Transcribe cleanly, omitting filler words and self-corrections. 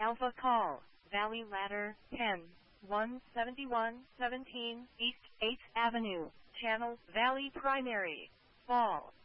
Alpha Call, Valley Ladder, 10, 17117 East 8th Avenue, Channel Valley Primary, Fall.